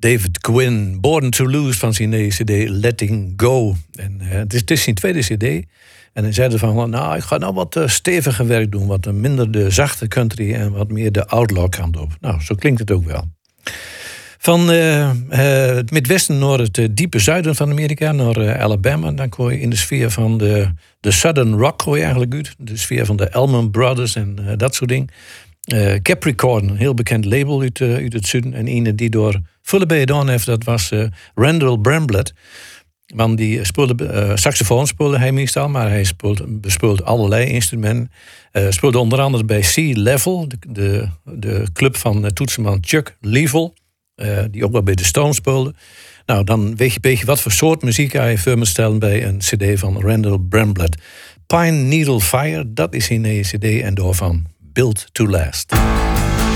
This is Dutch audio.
David Quinn, Born to Lose van zijn nieuwe cd Letting Go. En het is zijn tweede cd. En hij zei van, ik ga nou wat steviger werk doen. Wat minder de zachte country en wat meer de outlaw kant op. Nou, zo klinkt het ook wel. Van het Midwesten naar het diepe zuiden van Amerika, naar Alabama. Dan kon je in de sfeer van de Southern Rock kon je eigenlijk uit. De sfeer van de Allman Brothers en dat soort dingen. Capricorn, een heel bekend label uit het zuiden. En een die door Fullebay gedaan heeft, dat was Randall Bramblett. Want die speelde saxofoon speelde hij meestal, maar hij bespeelde allerlei instrumenten. Speelde onder andere bij C-Level, de club van toetsenman Chuck Leavell, die ook wel bij de Stones speelde. Nou, dan weet je een beetje wat voor soort muziek hij voor me stellen bij een cd van Randall Bramblett. Pine Needle Fire, dat is een nieuwe cd en daarvan Built to Last.